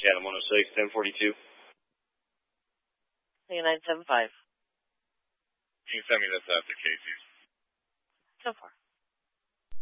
Chatham 106, 1042. Hey, 975. You can send me this after Casey's. So far.